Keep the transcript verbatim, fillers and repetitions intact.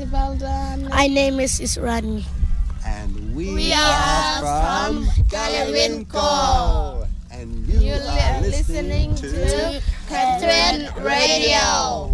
Ibalda. My name is Israni. And we, We are are from from Galwin Galwin Co. And you, You are li- listening listening to to Catherine Radio.